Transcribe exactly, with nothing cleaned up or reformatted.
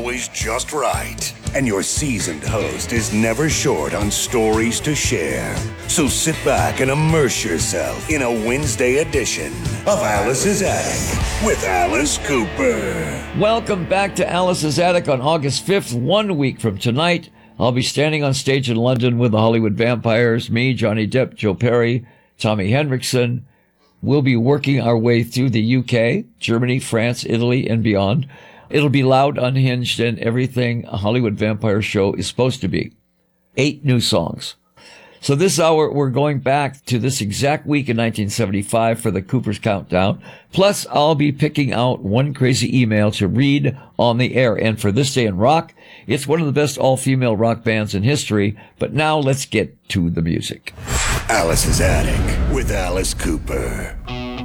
always just right. And your seasoned host is never short on stories to share. So sit back and immerse yourself in a Wednesday edition of Alice's Attic with Alice Cooper. Welcome back to Alice's Attic on August fifth, one week from tonight. I'll be standing on stage in London with the Hollywood Vampires, me, Johnny Depp, Joe Perry, Tommy Henriksen. We'll be working our way through the U K, Germany, France, Italy, and beyond. It'll be loud, unhinged, and everything a Hollywood Vampire show is supposed to be. Eight new songs. So this hour, we're going back to this exact week in nineteen seventy-five for the Cooper's Countdown. Plus, I'll be picking out one crazy email to read on the air. And for This Day in Rock, it's one of the best all-female rock bands in history. But now let's get to the music. Alice's Attic with Alice Cooper.